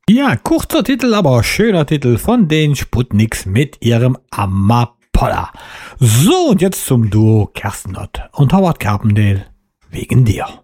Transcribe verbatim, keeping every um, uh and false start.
Ja, kurzer Titel, aber schöner Titel von den Sputniks mit ihrem Amapola. So, und jetzt zum Duo Kerstin Ott und Howard Carpendale. Wegen dir.